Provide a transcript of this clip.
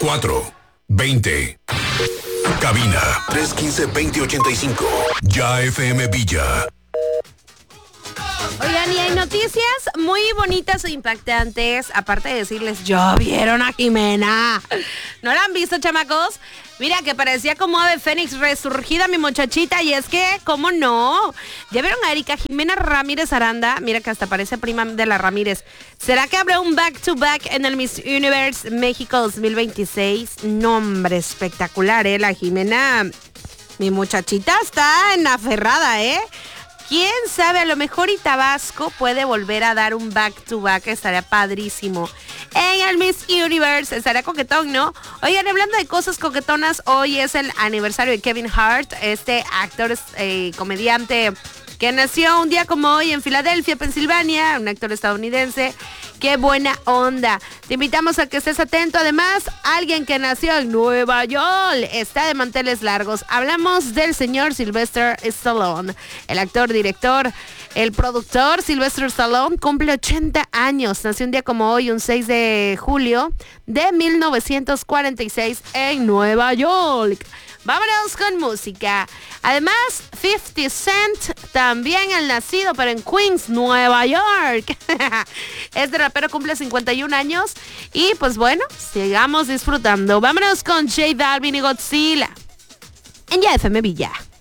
420. Cabina 315-2085. Ya FM Villa. Oigan, y hay noticias muy bonitas e impactantes. Aparte de decirles, ¿ya vieron a Jimena? ¿No la han visto, chamacos? Mira, que parecía como ave fénix resurgida mi muchachita. Y es que, ¿cómo no? ¿Ya vieron a Erika Jimena Ramírez Aranda? Mira que hasta parece prima de la Ramírez. ¿Será que habrá un back-to-back en el Miss Universe México 2026? No, hombre, espectacular, ¿eh? La Jimena, mi muchachita está en aferrada, ¿eh? ¿Quién sabe? A lo mejor y Tabasco puede volver a dar un back-to-back. Estaría padrísimo. En el Miss Universe estaría coquetón, ¿no? Oigan, hablando de cosas coquetonas, hoy es el aniversario de Kevin Hart, este actor, comediante que nació un día como hoy en Filadelfia, Pensilvania, un actor estadounidense. ¡Qué buena onda! Te invitamos a que estés atento. Además, alguien que nació en Nueva York está de manteles largos. Hablamos del señor Sylvester Stallone. El actor, director, el productor Sylvester Stallone cumple 80 años. Nació un día como hoy, un 6 de julio de 1946 en Nueva York. Vámonos con música. Además, 50 Cent, también el nacido, pero en Queens, Nueva York. Este rapero cumple 51 años. Y pues bueno, sigamos disfrutando. Vámonos con J Balvin y Godzilla en Ya FM Villa.